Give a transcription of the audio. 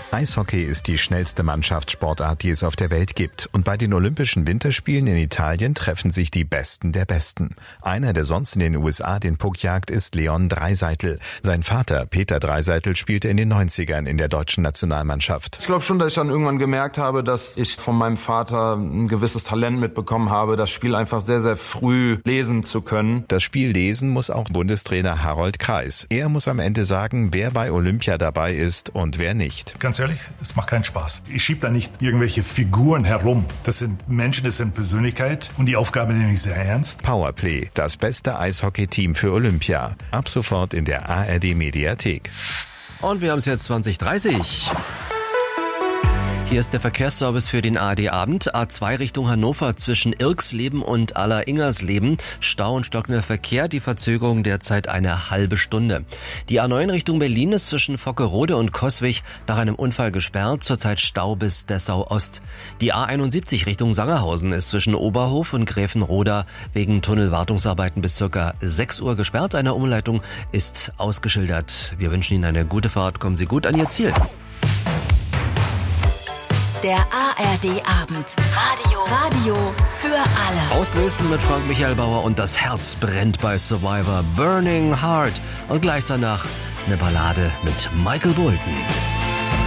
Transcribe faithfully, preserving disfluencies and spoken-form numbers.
Eishockey ist die schnellste Mannschaftssportart, die es auf der Welt gibt. Und bei den Olympischen Winterspielen in Italien treffen sich die Besten der Besten. Einer, der sonst in den U S A den Puck jagt, ist Leon Draisaitl. Sein Vater, Peter Draisaitl, spielte in den neunzigern in der deutschen Nationalmannschaft. Ich glaube schon, dass ich dann irgendwann gemerkt habe, dass ich von meinem Vater ein gewisses Talent mitbekommen habe, das Spiel einfach sehr, sehr früh lesen zu können. Das Spiel lesen muss auch Bundestrainer Harold Kreis. Er muss am Ende sagen, wer bei Olympia dabei ist und wer nicht. Ganz ehrlich, es macht keinen Spaß. Ich schiebe da nicht irgendwelche Figuren herum. Das sind Menschen, das sind Persönlichkeit und die Aufgabe nehme ich sehr ernst. Powerplay, das beste Eishockey-Team für Olympia. Ab sofort in der A R D-Mediathek. Und wir haben es jetzt zwanzig dreißig. Hier ist der Verkehrsservice für den A R D-Abend. A zwei Richtung Hannover zwischen Irksleben und Aller-Ingersleben. Stau und stockender Verkehr, die Verzögerung derzeit eine halbe Stunde. Die A neun Richtung Berlin ist zwischen Vockerode und Coswig nach einem Unfall gesperrt. Zurzeit Stau bis Dessau-Ost. Die A einundsiebzig Richtung Sangerhausen ist zwischen Oberhof und Gräfenroda wegen Tunnelwartungsarbeiten bis circa sechs Uhr gesperrt. Eine Umleitung ist ausgeschildert. Wir wünschen Ihnen eine gute Fahrt. Kommen Sie gut an Ihr Ziel. Der A R D-Abend. Radio. Radio für alle. Auslösen mit Frank Michael Bauer und das Herz brennt bei Survivor. Burning Heart. Und gleich danach eine Ballade mit Michael Bolton.